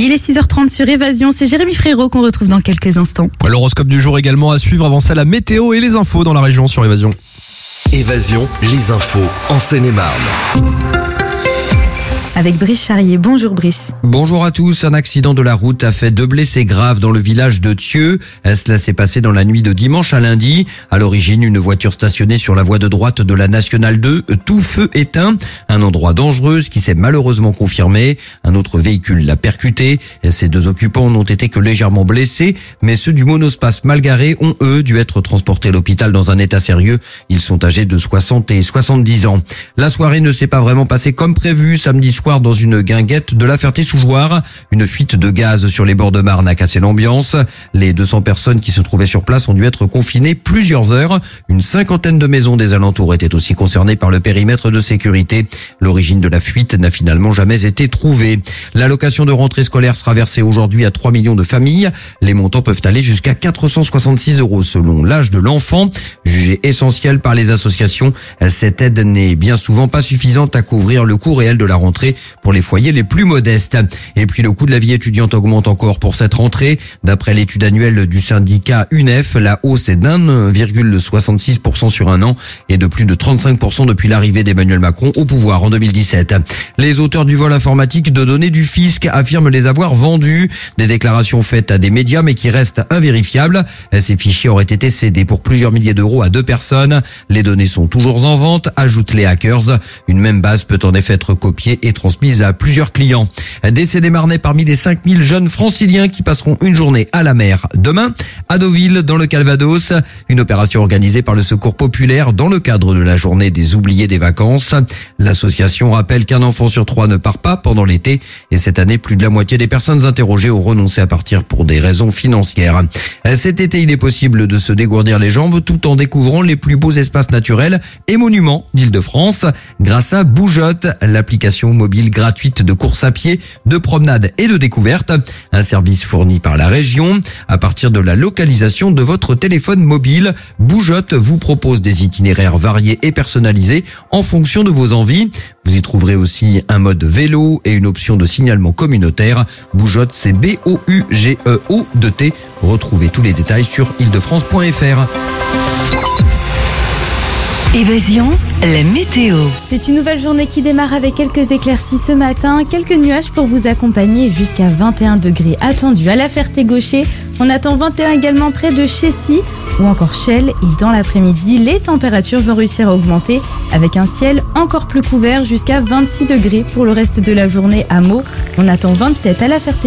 Il est 6h30 sur Évasion, c'est Jérémy Frérot qu'on retrouve dans quelques instants. L'horoscope du jour également à suivre, avant ça la météo et les infos dans la région sur Évasion. Évasion, les infos en Seine-et-Marne. Avec Brice Charrier. Bonjour Brice. Bonjour à tous. Un accident de la route a fait 2 blessés graves dans le village de Thieux. Cela s'est passé dans la nuit de dimanche à lundi. À l'origine, une voiture stationnée sur la voie de droite de la Nationale 2, tout feu éteint. Un endroit dangereux, ce qui s'est malheureusement confirmé. Un autre véhicule l'a percuté. Ces 2 occupants n'ont été que légèrement blessés, mais ceux du monospace mal garé ont, eux, dû être transportés à l'hôpital dans un état sérieux. Ils sont âgés de 60 et 70 ans. La soirée ne s'est pas vraiment passée comme prévu. Samedi soir, dans une guinguette de la Ferté-sous-Jouarre, une fuite de gaz sur les bords de Marne a cassé l'ambiance. Les 200 personnes qui se trouvaient sur place ont dû être confinées plusieurs heures. Une 50aine de maisons des alentours étaient aussi concernées par le périmètre de sécurité. L'origine de la fuite n'a finalement jamais été trouvée. L'allocation de rentrée scolaire sera versée aujourd'hui à 3 millions de familles. Les montants peuvent aller jusqu'à 466 € selon l'âge de l'enfant. Jugée essentielle par les associations, cette aide n'est bien souvent pas suffisante à couvrir le coût réel de la rentrée pour les foyers les plus modestes. Et puis le coût de la vie étudiante augmente encore pour cette rentrée. D'après l'étude annuelle du syndicat UNEF, la hausse est d'1,66% sur un an et de plus de 35% depuis l'arrivée d'Emmanuel Macron au pouvoir en 2017. Les auteurs du vol informatique de données du fisc affirment les avoir vendus. Des déclarations faites à des médias mais qui restent invérifiables. Ces fichiers auraient été cédés pour plusieurs milliers d'euros à 2 personnes. Les données sont toujours en vente, ajoutent les hackers. Une même base peut en effet être copiée et transmise à plusieurs clients. Décédé marnais parmi les 5000 jeunes franciliens qui passeront une journée à la mer demain à Deauville dans le Calvados. Une opération organisée par le Secours populaire dans le cadre de la journée des oubliés des vacances. L'association rappelle qu'un enfant sur 3 ne part pas pendant l'été et cette année, plus de la moitié des personnes interrogées ont renoncé à partir pour des raisons financières. Cet été, il est possible de se dégourdir les jambes tout en découvrant les plus beaux espaces naturels et monuments d'Île-de-France grâce à Bougeotte, l'application mobile gratuite de course à pied, de promenade et de découverte. Un service fourni par la région. À partir de la localisation de votre téléphone mobile, Bougeotte vous propose des itinéraires variés et personnalisés en fonction de vos envies. Vous y trouverez aussi un mode vélo et une option de signalement communautaire. Bougeotte, c'est BOUGEO2T. Retrouvez tous les détails sur île-de-france.fr. Évasion, la météo. C'est une nouvelle journée qui démarre avec quelques éclaircies ce matin, quelques nuages pour vous accompagner, jusqu'à 21 degrés attendus à la Ferté-Gaucher. On attend 21 également près de Chessy ou encore Chelles, et dans l'après-midi, les températures vont réussir à augmenter avec un ciel encore plus couvert jusqu'à 26 degrés pour le reste de la journée à Meaux. On attend 27 à la Ferté.